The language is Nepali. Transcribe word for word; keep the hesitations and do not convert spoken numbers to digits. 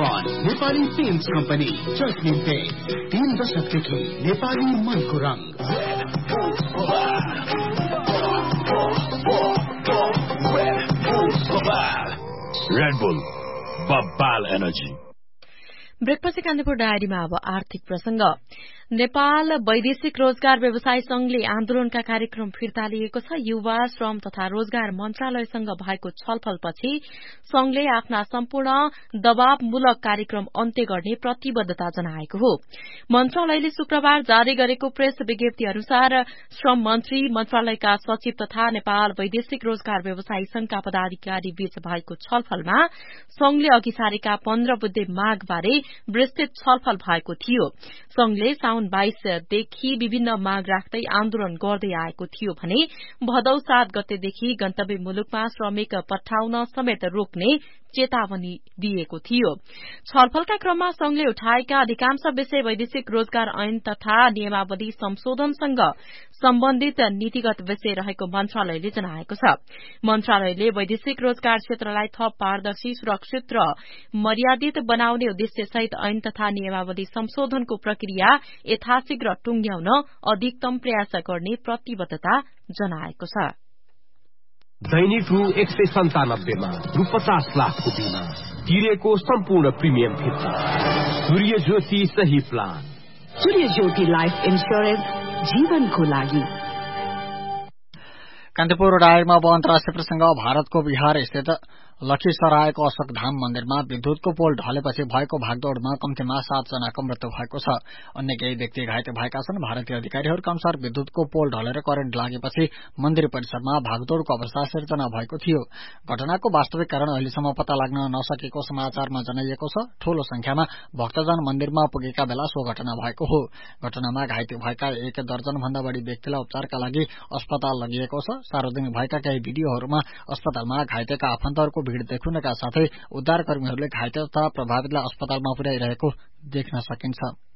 वन नेपाली पेन्ट्स कम्पनी जस्मिन पेन्ट तीन दशकदेखि नेपाली मनको रंग। Red bull बब्बाल energy. ब्रेकपछि कान्तिपुर डायरीमा अब आर्थिक प्रसंग। नेपाल वैदेशिक रोजगार व्यवसाय संघले आन्दोलनका कार्यक्रम फिर्ता लिएको छ। युवा श्रम तथा रोजगार मन्त्रालयसँग भएको छलफलपछि संघले आफ्ना सम्पूर्ण दबावमूलक कार्यक्रम अन्त्य गर्ने प्रतिबद्धता जनाएको हो। मन्त्रालयले शुक्रबार जारी गरेको प्रेस विज्ञप्ति अनुसार श्रम मन्त्री, मन्त्रालयका सचिव तथा नेपाल वैदेशिक रोजगार व्यवसायी संघका पदाधिकारी बीच भएको छलफलमा संघले अघि सारेका पन्ध्र बुद्धे मागबारे विस्तृत छलफल भएको थियो। संघले साउन बाइसदेखि विभिन्न माग राख्दै आन्दोलन गर्दै आएको थियो भने भदौ सात गतेदेखि गन्तव्य मुलुकमा श्रमिक पठाउन समेत रोक्ने चेतावनी दिएको थियो। छलफलका क्रममा संघले उठाएका अधिकांश विषय वैदेशिक रोजगार ऐन तथा नियमावली संशोधनसँग सम्बन्धित नीतिगत विषय रहेको मन्त्रालयले जनाएको छ। मन्त्रालयले वैदेशिक रोजगार क्षेत्रलाई थप पारदर्शी, सुरक्षित र मर्यादित बनाउने उद्देश्यसहित ऐन तथा नियमावली संशोधनको प्रक्रिया यथाशीघ्र टुंग्याउन अधिकतम प्रयास गर्ने प्रतिबद्धता जनाएको छ। दैनिक रु एक सय सन्तानब्बेमा रु पचास लाखको बिमा तिरेको सम्पूर्ण प्रिमियम फिर्ता। सूर्य ज्योति सही प्लान। सूर्य ज्योति लाइफ इन्स्योरेन्स जीवनको लागि। कान्तिपुर डायरीमा अब अन्तर्राष्ट्रिय प्रसंग। भारतको बिहार स्थित लखीसरायको अशोक धाम मन्दिरमा विद्युतको पोल ढलेपछि भएको भागदौड़मा कम्तीमा सातजनाको मृत्यु भएको छ। अन्य केही व्यक्ति घाइते भएका छन्। भारतीय अधिकारीहरूका अनुसार विद्युतको पोल ढलेर करेन्ट लागेपछि मन्दिर परिसरमा भागदौड़को अवस्था सिर्जना भएको थियो। घटनाको वास्तविक कारण अहिलेसम्म पत्ता लाग्न नसकेको समाचारमा जनाइएको छ। ठूलो संख्यामा भक्तजन मन्दिरमा पुगेका बेला सो घटना भएको हो। घटनामा घाइते भएका एक दर्जन भन्दा बढ़ी व्यक्तिलाई उपचारका लागि अस्पताल लगिएको छ। सार्वजनिक भएका केही भिडियोहरूमा अस्पतालमा घाइतेका आफन्तहरूको भीड़ देखुनका साथै उद्धारकर्मीहरूले घाइते तथा प्रभावितलाई अस्पतालमा पुर्याइरहेको देख्न सकिन्छ।